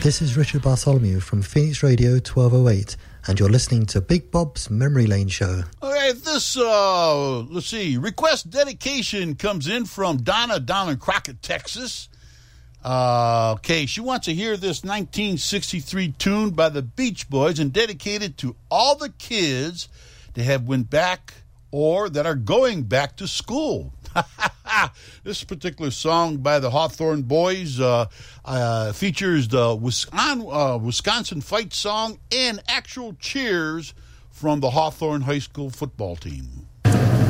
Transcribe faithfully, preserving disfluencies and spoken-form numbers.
This is Richard Bartholomew from Phoenix Radio twelve oh eight, and you're listening to Big Bob's Memory Lane Show. Okay, this, uh, let's see, request dedication comes in from Donna down in Crockett, Texas. Uh, okay, she wants to hear this nineteen sixty-three tune by the Beach Boys and dedicate it to all the kids that have went back or that are going back to school. This particular song by the Hawthorne Boys uh, uh, features the Wisconsin, uh, Wisconsin fight song and actual cheers from the Hawthorne High School football team.